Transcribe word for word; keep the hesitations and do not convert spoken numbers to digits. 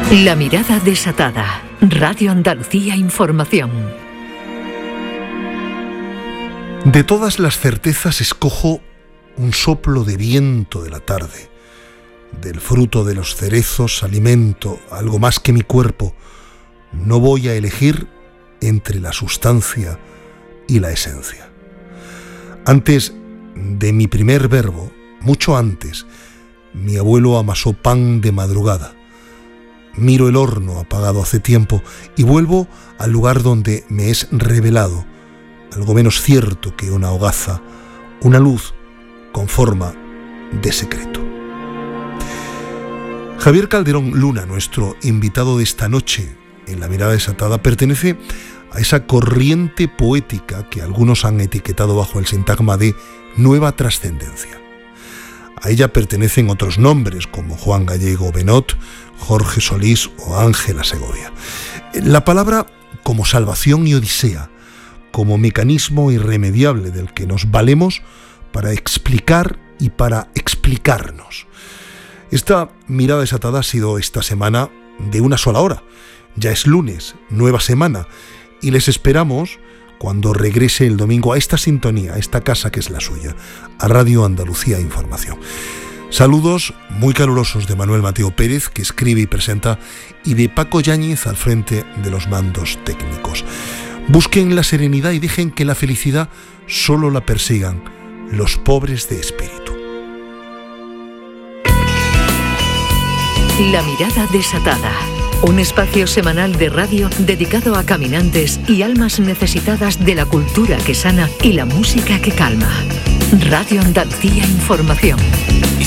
La mirada desatada. Radio Andalucía Información. De todas las certezas escojo un soplo de viento de la tarde. Del fruto de los cerezos alimento algo más que mi cuerpo. No voy a elegir entre la sustancia y la esencia. Antes de mi primer verbo, mucho antes, mi abuelo amasó pan de madrugada. Miro el horno apagado hace tiempo y vuelvo al lugar donde me es revelado algo menos cierto que una hogaza, una luz con forma de secreto. Javier Calderón Luna, nuestro invitado de esta noche en La Mirada Desatada, pertenece a esa corriente poética que algunos han etiquetado bajo el sintagma de nueva trascendencia. A ella pertenecen otros nombres como Juan Gallego Benot, Jorge Solís o Ángela Segovia. La palabra como salvación y odisea, como mecanismo irremediable del que nos valemos para explicar y para explicarnos. Esta mirada desatada ha sido esta semana de una sola hora. Ya es lunes, nueva semana, y les esperamos cuando regrese el domingo a esta sintonía, a esta casa que es la suya, a Radio Andalucía Información. Saludos muy calurosos de Manuel Mateo Pérez, que escribe y presenta, y de Paco Yáñez al frente de los mandos técnicos. Busquen la serenidad y dejen que la felicidad solo la persigan los pobres de espíritu. La mirada desatada. Un espacio semanal de radio dedicado a caminantes y almas necesitadas de la cultura que sana y la música que calma. Radio Andalucía Información.